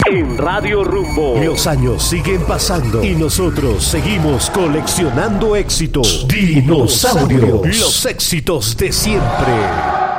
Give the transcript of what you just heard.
en Radio Rumbo. Los años siguen pasando y nosotros seguimos coleccionando éxitos. Dinosaurios. Los éxitos de siempre.